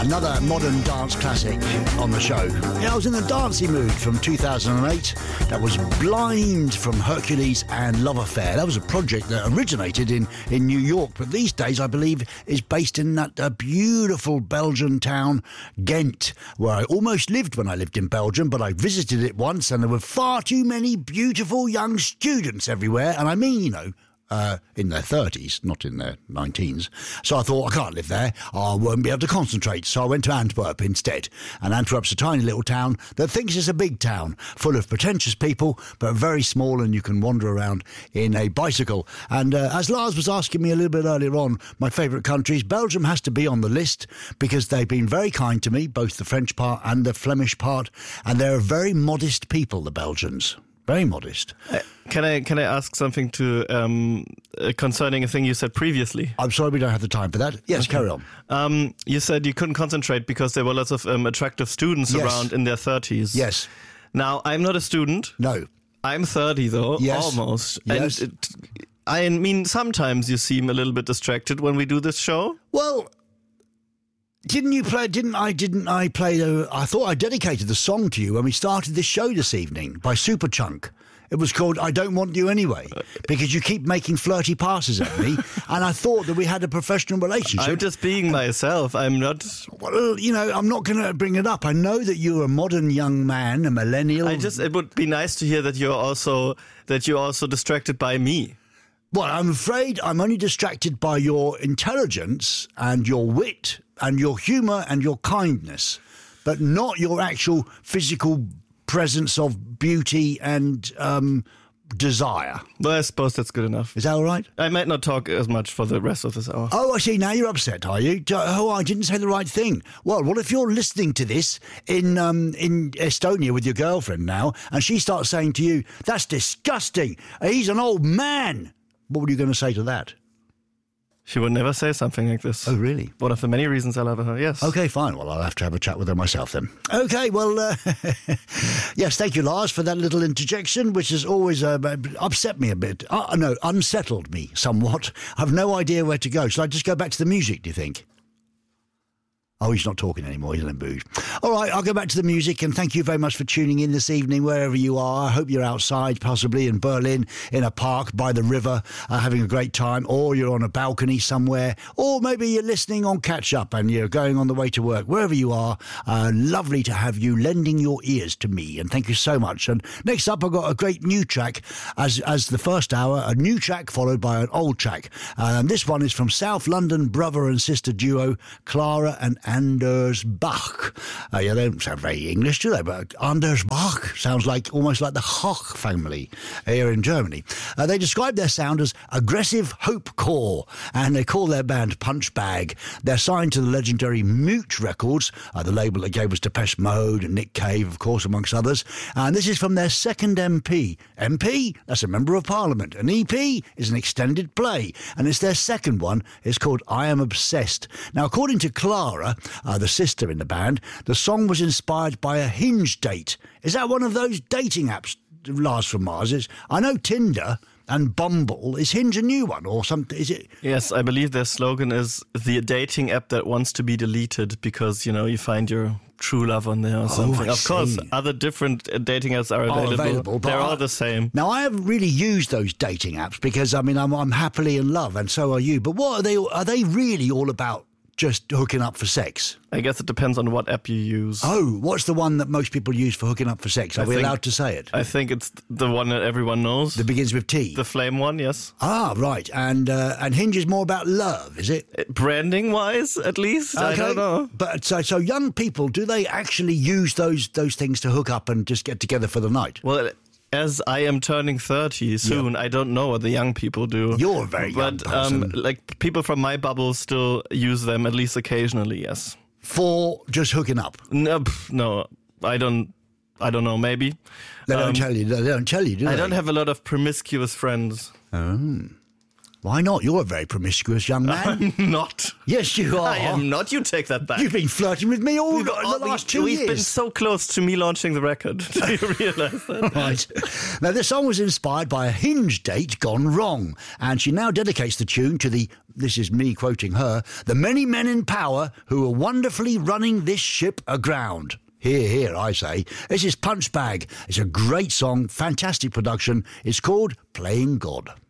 Another modern dance classic on the show. Yeah, I was in a dancey mood from 2008. That was Blind from Hercules and Love Affair. That was a project that originated in New York, but these days I believe is based in that beautiful Belgian town, Ghent, where I almost lived when I lived in Belgium, but I visited it once and there were far too many beautiful young students everywhere. And I mean, in their 30s, not in their 19s. So I thought, I can't live there. I won't be able to concentrate. So I went to Antwerp instead. And Antwerp's a tiny little town that thinks it's a big town, full of pretentious people, but very small, and you can wander around in a bicycle. And as Lars was asking me a little bit earlier on, my favourite countries, Belgium has to be on the list because they've been very kind to me, both the French part and the Flemish part. And they're very modest people, the Belgians. Very modest. Can I ask something concerning a thing you said previously? I'm sorry we don't have the time for that. Yes, okay. Carry on. You said you couldn't concentrate because there were lots of attractive students around in their 30s. Yes. Now, I'm not a student. No. I'm 30 though, almost. Yes. And I mean, sometimes you seem a little bit distracted when we do this show. Well, Didn't I play I thought I dedicated the song to you when we started this show this evening by Superchunk. It was called I Don't Want You Anyway, because you keep making flirty passes at me, and I thought that we had a professional relationship. I'm just being myself. I'm not... Well, I'm not going to bring it up. I know that you're a modern young man, a millennial. It would be nice to hear that you're also distracted by me. Well, I'm afraid I'm only distracted by your intelligence and your wit and your humour and your kindness, but not your actual physical presence of beauty and desire. Well, I suppose that's good enough. Is that all right? I might not talk as much for the rest of this hour. Oh, I see. Now you're upset, are you? Oh, I didn't say the right thing. Well, what if you're listening to this in Estonia with your girlfriend now, and she starts saying to you, "That's disgusting. He's an old man." What were you going to say to that? She would never say something like this. Oh, really? One of the many reasons I love her, yes. Okay, fine. Well, I'll have to have a chat with her myself then. Okay, well, yes, thank you, Lars, for that little interjection, which has always upset me a bit. No, unsettled me somewhat. I've no idea where to go. Shall I just go back to the music, do you think? Oh, he's not talking anymore. He's in a mood. All right, I'll go back to the music, and thank you very much for tuning in this evening, wherever you are. I hope you're outside, possibly in Berlin, in a park by the river, having a great time, or you're on a balcony somewhere, or maybe you're listening on catch-up and you're going on the way to work. Wherever you are, lovely to have you lending your ears to me, and thank you so much. And next up, I've got a great new track, as the first hour, a new track followed by an old track. This one is from South London brother and sister duo, Clara and Anders Bach. They don't sound very English, do they? But Anders Bach sounds almost like the Hoch family here in Germany. They describe their sound as aggressive hopecore, and they call their band Punch Bag. They're signed to the legendary Mute Records, the label that gave us Depeche Mode and Nick Cave, of course, amongst others. And this is from their second MP. MP? That's a Member of Parliament. An EP is an extended play, and it's their second one. It's called I Am Obsessed. Now, according to Clara, the sister in the band, the song was inspired by a Hinge date. Is that one of those dating apps, Lars from Mars? I know Tinder and Bumble. Is Hinge a new one or something? Is it? Yes, I believe their slogan is the dating app that wants to be deleted because, you find your true love on there or something. Of course, other different dating apps are available. They're all the same. Now, I haven't really used those dating apps because, I'm happily in love, and so are you. But what are they? Are they really all about just hooking up for sex? I guess it depends on what app you use. Oh, what's the one that most people use for hooking up for sex? Are we allowed to say it? I think it's the one that everyone knows. That begins with T. The Flame one, yes. Ah, right. And Hinge is more about love, is it? Branding-wise, at least. Okay. I don't know. But so young people, do they actually use those things to hook up and just get together for the night? Well, as I am turning 30 soon, I don't know what the young people do. You're a very young person. People from my bubble still use them, at least occasionally, yes. For just hooking up? No, I don't know, maybe. They don't tell you, do they? I don't have a lot of promiscuous friends. Oh. Why not? You're a very promiscuous young man. I'm not. Yes, you are. I am not. You take that back. You've been flirting with me all the last 2 years. We've been so close to me launching the record. Do you realise that? Right. Now, this song was inspired by a Hinge date gone wrong, and she now dedicates the tune to the this is me quoting her, the many men in power who are wonderfully running this ship aground. Hear, hear, I say. This is Punchbag. It's a great song, fantastic production. It's called Playing God.